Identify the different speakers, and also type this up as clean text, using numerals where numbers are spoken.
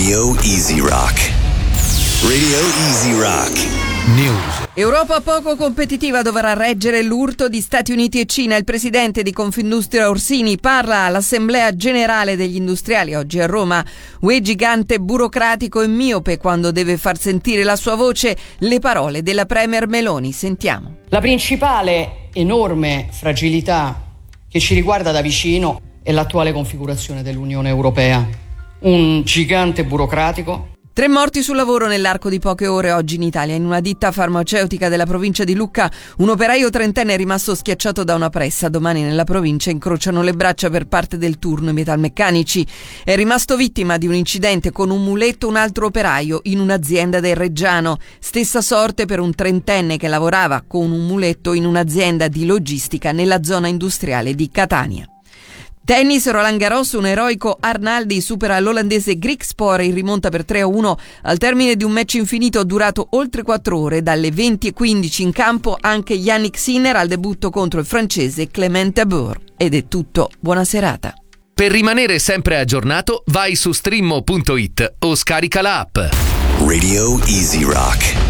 Speaker 1: Radio Easy Rock. Radio Easy Rock. News.
Speaker 2: Europa poco competitiva dovrà reggere l'urto di Stati Uniti e Cina. Il presidente di Confindustria Orsini parla all'Assemblea Generale degli Industriali oggi a Roma. UE gigante burocratico e miope quando deve far sentire la sua voce. Le parole della Premier Meloni. Sentiamo.
Speaker 3: La principale enorme fragilità che ci riguarda da vicino è l'attuale configurazione dell'Unione Europea. Un gigante burocratico.
Speaker 2: 3 morti sul lavoro nell'arco di poche ore oggi in Italia. In una ditta farmaceutica della provincia di Lucca, un operaio trentenne è rimasto schiacciato da una pressa. Domani nella provincia incrociano le braccia per parte del turno i metalmeccanici. È rimasto vittima di un incidente con un muletto un altro operaio in un'azienda del Reggiano. Stessa sorte per un trentenne che lavorava con un muletto in un'azienda di logistica nella zona industriale di Catania. Tennis, Roland Garros, un eroico Arnaldi supera l'olandese Griekspoor in rimonta per 3-1 al termine di un match infinito durato oltre 4 ore. Dalle 20:15 in campo anche Yannick Sinner al debutto contro il francese Clement Boer. Ed è tutto, buona serata.
Speaker 4: Per rimanere sempre aggiornato vai su streamo.it o scarica la app.
Speaker 1: Radio Easy Rock.